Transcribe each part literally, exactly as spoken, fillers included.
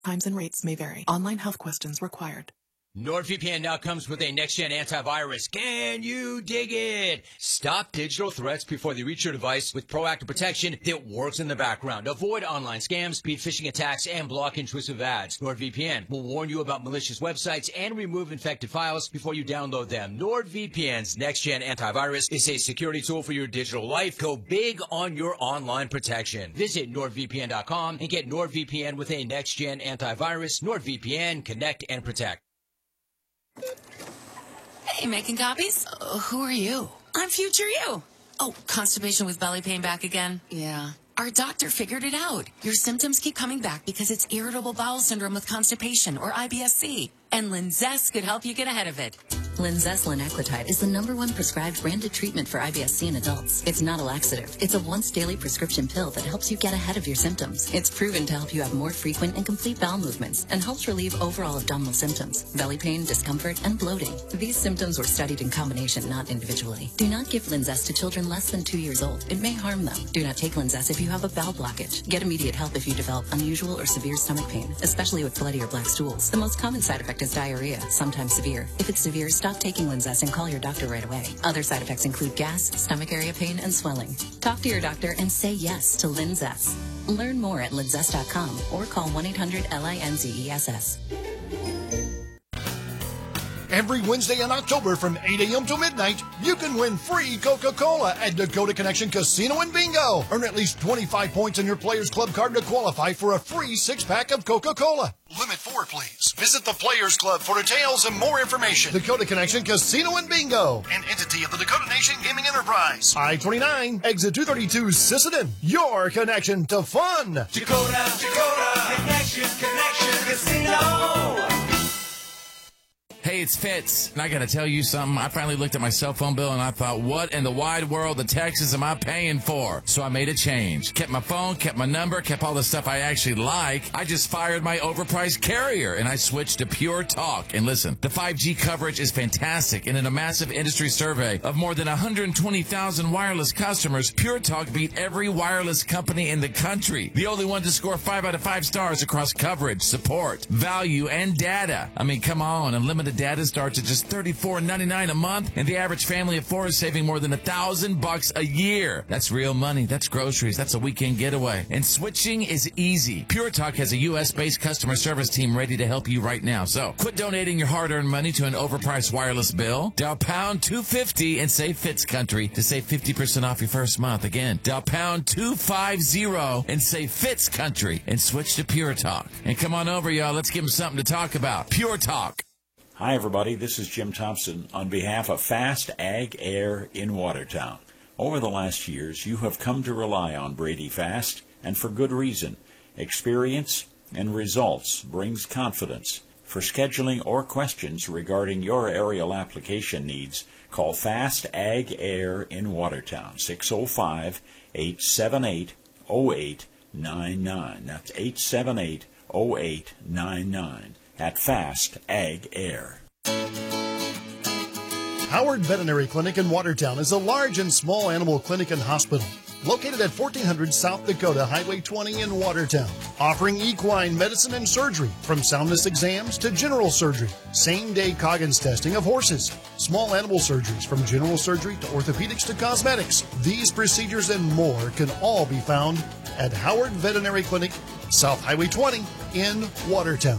Times and rates may vary. Online health questions required. NordVPN now comes with a next-gen antivirus. Can you dig it? Stop digital threats before they reach your device with proactive protection that works in the background. Avoid online scams, speed phishing attacks, and block intrusive ads. NordVPN will warn you about malicious websites and remove infected files before you download them. NordVPN's next-gen antivirus is a security tool for your digital life. Go big on your online protection. Visit nord V P N dot com and get NordVPN with a next-gen antivirus. NordVPN, connect and protect. Hey, making copies? Uh, who are you? I'm future you. Oh, constipation with belly pain back again? Yeah. Our doctor figured it out. Your symptoms keep coming back because it's irritable bowel syndrome with constipation, or I B S C. And Linzess could help you get ahead of it. Linzess linaclotide is the number one prescribed branded treatment for I B S C in adults. It's not a laxative. It's a once-daily prescription pill that helps you get ahead of your symptoms. It's proven to help you have more frequent and complete bowel movements and helps relieve overall abdominal symptoms, belly pain, discomfort, and bloating. These symptoms were studied in combination, not individually. Do not give Linzess to children less than two years old. It may harm them. Do not take Linzess if you have a bowel blockage. Get immediate help if you develop unusual or severe stomach pain, especially with bloody or black stools. The most common side effect is diarrhea, sometimes severe. If it's severe, stop taking Linzess and call your doctor right away. Other side effects include gas, stomach area pain, and swelling. Talk to your doctor and say yes to Linzess. Learn more at linzess dot com or call one eight hundred L I N Z E S S. Every Wednesday in October from eight a.m. to midnight, you can win free Coca-Cola at Dakota Connection Casino and Bingo. Earn at least twenty-five points on your Players Club card to qualify for a free six-pack of Coca-Cola. Limit four, please. Visit the Players Club for details and more information. Dakota Connection Casino and Bingo, an entity of the Dakota Nation Gaming Enterprise. I twenty-nine, exit two thirty-two, Sisseton. Your connection to fun. Dakota, Dakota, Connection, Connection Casino. Hey, it's Fitz, and I gotta tell you something. I finally looked at my cell phone bill and I thought, what in the wide world of Texas am I paying for? So I made a change. Kept my phone, kept my number, kept all the stuff I actually like. I just fired my overpriced carrier and I switched to Pure Talk. And listen, the five G coverage is fantastic, and in a massive industry survey of more than one hundred twenty thousand wireless customers, Pure Talk beat every wireless company in the country. The only one to score five out of five stars across coverage, support, value, and data. I mean, come on, unlimited data starts at just thirty-four ninety-nine a month, and the average family of four is saving more than a thousand bucks a year. That's real money. That's groceries. That's a weekend getaway. And switching is easy. Pure Talk has a U S-based customer service team ready to help you right now. So quit donating your hard-earned money to an overpriced wireless bill. Dial pound two fifty and say Fitz Country to save fifty percent off your first month. Again, dial pound two fifty and say Fitz Country and switch to Pure Talk. And come on over, y'all. Let's give them something to talk about. Pure Talk. Hi, everybody. This is Jim Thompson on behalf of Fast Ag Air in Watertown. Over the last years, you have come to rely on Brady Fast, and for good reason. Experience and results brings confidence. For scheduling or questions regarding your aerial application needs, call Fast Ag Air in Watertown, six oh five, eight seven eight, oh eight nine nine. That's eight seven eight, oh eight nine nine. At Fast Ag Air. Howard Veterinary Clinic in Watertown is a large and small animal clinic and hospital located at fourteen hundred South Dakota Highway twenty in Watertown, offering equine medicine and surgery from soundness exams to general surgery, same-day Coggins testing of horses, small animal surgeries from general surgery to orthopedics to cosmetics. These procedures and more can all be found at Howard Veterinary Clinic, South Highway twenty in Watertown.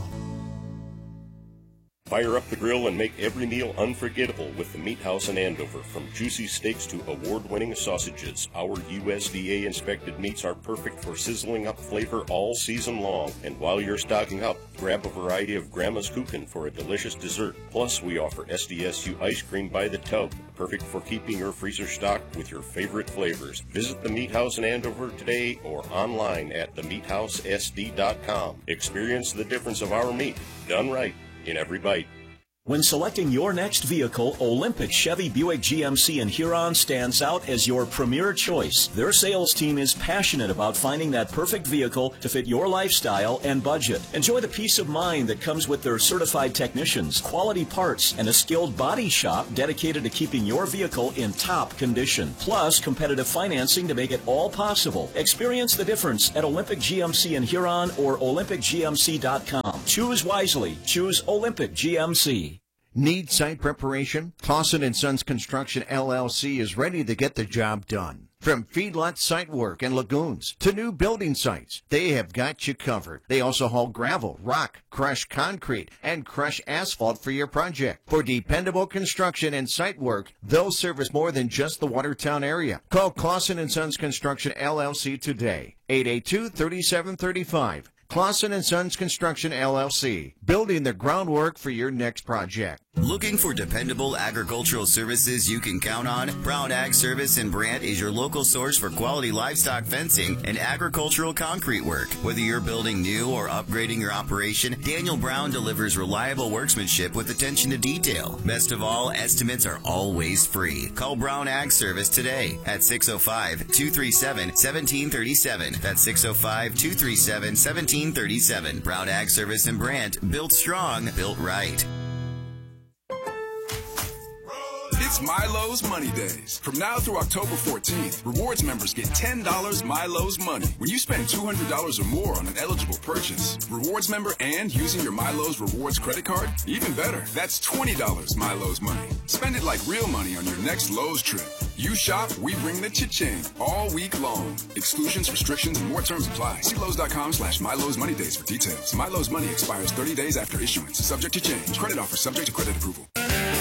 Fire up the grill and make every meal unforgettable with the Meat House in Andover. From juicy steaks to award-winning sausages, our U S D A-inspected meats are perfect for sizzling up flavor all season long. And while you're stocking up, grab a variety of Grandma's Kuchen for a delicious dessert. Plus, we offer S D S U ice cream by the tub, perfect for keeping your freezer stocked with your favorite flavors. Visit the Meat House in Andover today or online at the meat house s d dot com. Experience the difference of our meat, done right, in every bite. When selecting your next vehicle, Olympic Chevy Buick G M C in Huron stands out as your premier choice. Their sales team is passionate about finding that perfect vehicle to fit your lifestyle and budget. Enjoy the peace of mind that comes with their certified technicians, quality parts, and a skilled body shop dedicated to keeping your vehicle in top condition. Plus, competitive financing to make it all possible. Experience the difference at Olympic G M C in Huron or olympic g m c dot com. Choose wisely. Choose Olympic G M C. Need site preparation? Clausen and Sons Construction L L C is ready to get the job done. From feedlot site work and lagoons to new building sites, they have got you covered. They also haul gravel, rock, crush concrete, and crush asphalt for your project. For dependable construction and site work, they'll service more than just the Watertown area. Call Clausen and Sons Construction L L C today, eight eight two, three seven three five. Clausen and Sons Construction L L C, building the groundwork for your next project. Looking for dependable agricultural services you can count on? Brown Ag Service in Brant is your local source for quality livestock fencing and agricultural concrete work. Whether you're building new or upgrading your operation, Daniel Brown delivers reliable workmanship with attention to detail. Best of all, estimates are always free. Call Brown Ag Service today at six oh five, two three seven, one seven three seven. That's six oh five, two three seven, one seven three seven. Brown Ag Service in Brant, built strong, built right. It's Milo's Money Days. From now through October fourteenth, rewards members get ten dollars Milo's Money when you spend two hundred dollars or more on an eligible purchase. Rewards member and using your Milo's Rewards credit card? Even better, that's twenty dollars Milo's Money. Spend it like real money on your next Lowe's trip. You shop, we bring the cha-ching all week long. Exclusions, restrictions, and more terms apply. See Lowe's.com slash Milo's Money Days for details. Milo's Money expires thirty days after issuance. Subject to change. Credit offer subject to credit approval.